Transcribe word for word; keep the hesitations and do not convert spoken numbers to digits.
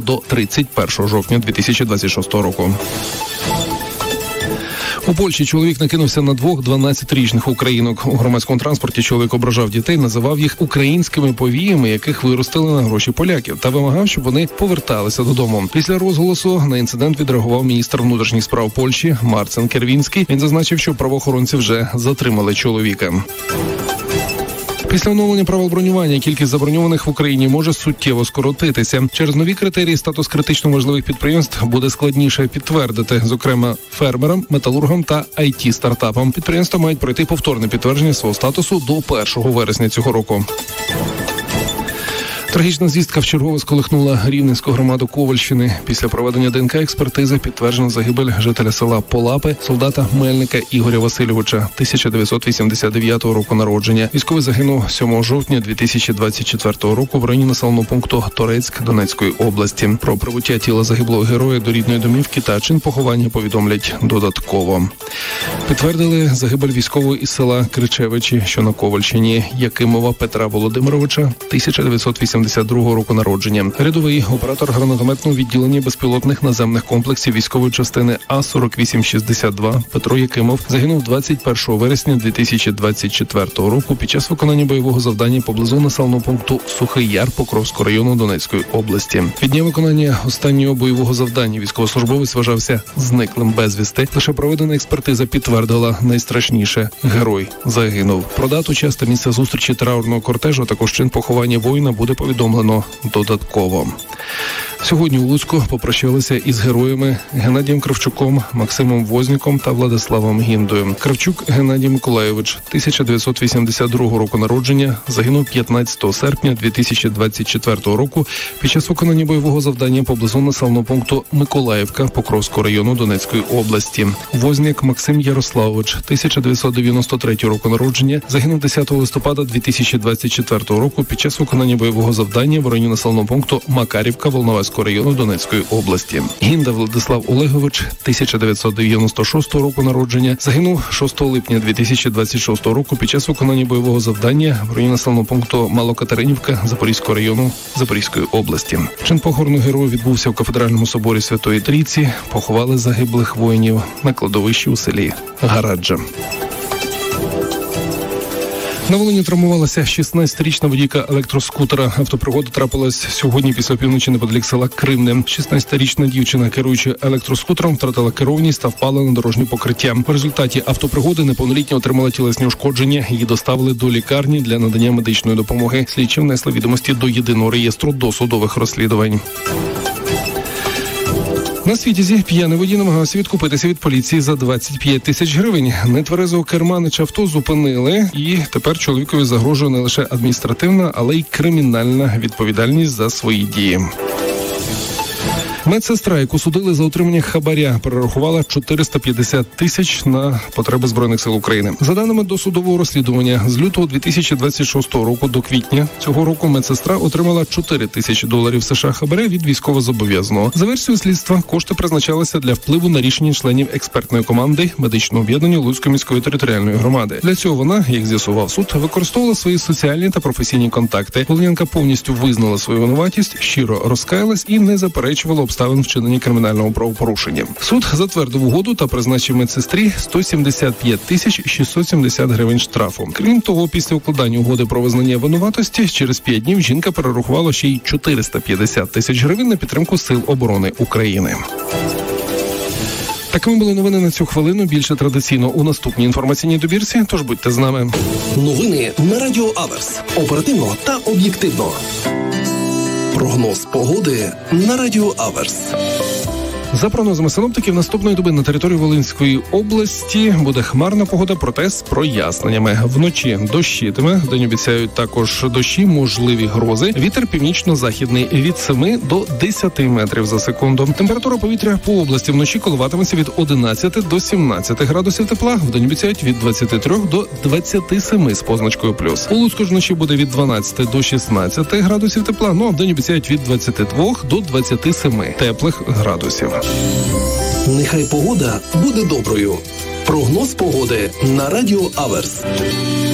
до тридцять першого жовтня дві тисячі двадцять шостого року. У Польщі чоловік накинувся на двох дванадцятирічних українок. У громадському транспорті чоловік ображав дітей, називав їх українськими повіями, яких виростили на гроші поляків, та вимагав, щоб вони поверталися додому. Після розголосу на інцидент відреагував міністр внутрішніх справ Польщі Марцин Кервінський. Він зазначив, що правоохоронці вже затримали чоловіка. Після оновлення правил бронювання кількість заброньованих в Україні може суттєво скоротитися. Через нові критерії статус критично важливих підприємств буде складніше підтвердити, зокрема фермерам, металургам та ай ті-стартапам. Підприємства мають пройти повторне підтвердження свого статусу до першого вересня цього року. Трагічна звістка вчергове сколихнула Рівненську громаду Ковальщини. Після проведення ДНК-експертизи підтверджено загибель жителя села Полапи, солдата Мельника Ігоря Васильовича, тисяча дев'ятсот вісімдесят дев'ятого року народження. Військовий загинув сьомого жовтня дві тисячі двадцять четвертого року в районі населеного пункту Торецьк Донецької області. Про прибуття тіла загиблого героя до рідної домівки та чин поховання повідомлять додатково. Підтвердили загибель військового із села Кричевичі, що на Ковальщині, Якимова Петра Володимировича, тисяча дев'ятсот вісімдесят другого року народження. Рядовий оператор гранатометного відділення безпілотних наземних комплексів військової частини А сорок вісім шістдесят два Петро Якимов загинув двадцять першого вересня дві тисячі двадцять четвертого року під час виконання бойового завдання поблизу населеного пункту Сухий Яр Покровського району Донецької області. Від дня виконання останнього бойового завдання військовослужбовець вважався зниклим безвісти. Лише проведена експертиза підтвердила найстрашніше – герой загинув. Про дату, час та місце зустрічі траурного кортежу, а також чин поховання воїна буде повідомлено додатково. Сьогодні у Луцьку попрощалися із героями Геннадієм Кравчуком, Максимом Возніком та Владиславом Гіндою. Кравчук Геннадій Миколайович, тисяча дев'ятсот вісімдесят другого року народження, загинув п'ятнадцятого серпня дві тисячі двадцять четвертого року під час виконання бойового завдання поблизу населеного пункту Миколаївка Покровського району Донецької області. Вознік Максим Ярославович, тисяча дев'ятсот дев'яносто третього року народження, загинув десятого листопада дві тисячі двадцять четвертого року під час виконання бойового завдання в районі населеного пункту Макарівка Волноваського району Донецької області. Гінда Владислав Олегович, тисяча дев'ятсот дев'яносто шостого року народження, загинув шостого липня дві тисячі двадцять шостого року під час виконання бойового завдання в районі населеного пункту Малокатеринівка Запорізького району Запорізької області. Чин похорону героя відбувся в кафедральному соборі Святої Трійці. Поховали загиблих воїнів на кладовищі у селі Гараджа. На Волині травмувалася шістнадцятирічна водійка електроскутера. Автопригода трапилась сьогодні після півночі неподалік села Кривне. шістнадцятирічна дівчина, керуючи електроскутером, втратила керованість та впала на дорожнє покриття. В результаті автопригоди неповнолітня отримала тілесні ушкодження. Її доставили до лікарні для надання медичної допомоги. Слідчі внесли відомості до єдиного реєстру досудових розслідувань. На Світязі п'яний водій намагався відкупитися від поліції за двадцять п'ять тисяч гривень. Нетверезого керманича авто зупинили, і тепер чоловікові загрожує не лише адміністративна, але й кримінальна відповідальність за свої дії. Медсестра, яку судили за отримання хабаря, перерахувала чотириста п'ятдесят тисяч на потреби Збройних сил України. За даними досудового розслідування, з лютого дві тисячі двадцять шостого року до квітня цього року медсестра отримала чотири тисячі доларів США хабаря від військовозобов'язаного. За версією слідства, кошти призначалися для впливу на рішення членів експертної команди медичного об'єднання Луцької міської територіальної громади. Для цього вона, як з'ясував суд, використовувала свої соціальні та професійні контакти. Волинянка повністю визнала свою винуватість, щиро розкаялась і не заперечувала обставин вчинення кримінального правопорушення. Суд затвердив угоду та призначив медсестрі сто сімдесят п'ять тисяч шістсот сімдесят гривень штрафу. Крім того, після укладання угоди про визнання винуватості, через п'ять днів жінка перерахувала ще й чотириста п'ятдесят тисяч гривень на підтримку Сил оборони України. Такими були новини на цю хвилину. Більше традиційно у наступній інформаційній добірці, тож будьте з нами. Новини на Радіо Аверс. Оперативно та об'єктивно. Прогноз погоди на Радіо Аверс. За прогнозами синоптиків, наступної доби на території Волинської області буде хмарна погода, проте з проясненнями. Вночі дощитиме, вдень обіцяють також дощі, можливі грози. Вітер північно-західний від семи до десяти метрів за секунду. Температура повітря по області вночі коливатиметься від одинадцяти до сімнадцяти градусів тепла. Вдень обіцяють від двадцяти трьох до двадцяти семи з позначкою плюс. У Луцьку ж вночі буде від дванадцяти до шістнадцяти градусів тепла, ну а вдень обіцяють від двадцяти двох до двадцяти семи теплих градусів. Нехай погода буде доброю. Прогноз погоди на Радіо Аверс.